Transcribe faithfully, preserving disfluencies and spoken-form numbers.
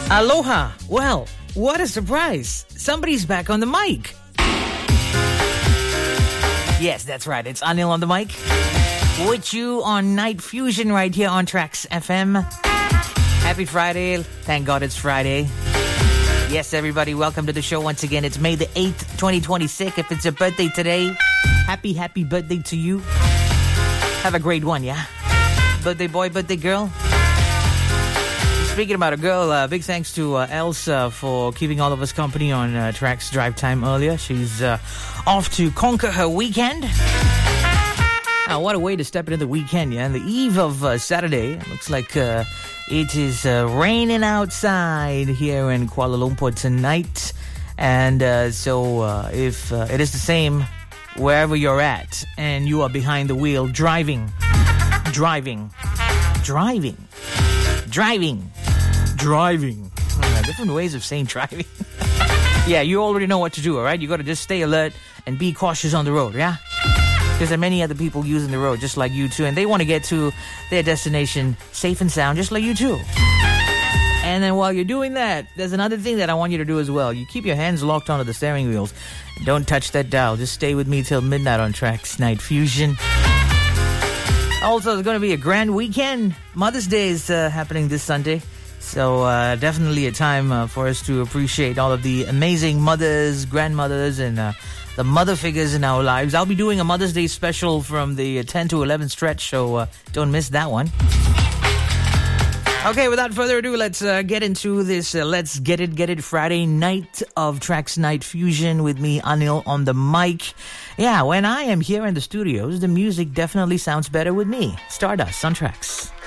Aloha. Well, what a surprise. Somebody's back on the mic. Yes, that's right. It's Anil on the mic. With you on Night Fusion right here on Trax F M. Happy Friday. Thank God it's Friday. Yes, everybody, welcome to the show once again. It's May the eighth, twenty twenty-six. If it's your birthday today, happy, happy birthday to you. Have a great one, yeah? Birthday boy, birthday girl. Speaking about a girl, uh, big thanks to uh, Elsa for keeping all of us company on uh, Trax Drive Time earlier. She's uh, off to conquer her weekend. Now, what a way to step into the weekend, yeah? On the eve of uh, Saturday, it looks like uh, it is uh, raining outside here in Kuala Lumpur tonight. And uh, so uh, if uh, it is the same wherever you're at and you are behind the wheel driving, driving, driving, driving, driving. Uh, different ways of saying driving. Yeah, you already know what to do, all right? You got to just stay alert and be cautious on the road, yeah? Because there are many other people using the road just like you too, and they want to get to their destination safe and sound just like you too. And then while you're doing that, there's another thing that I want you to do as well. You keep your hands locked onto the steering wheels. Don't touch that dial. Just stay with me till midnight on Trax Night Fusion. Also, it's going to be a grand weekend. Mother's Day is uh, happening this Sunday. So uh, definitely a time uh, for us to appreciate all of the amazing mothers, grandmothers, and uh, the mother figures in our lives. I'll be doing a Mother's Day special from the ten to eleven stretch, so uh, don't miss that one. Okay, without further ado, let's uh, get into this uh, Let's Get It, Get It Friday night of Trax Night Fusion with me, Anil, on the mic. Yeah, when I am here in the studios, the music definitely sounds better with me. Stardust on Trax.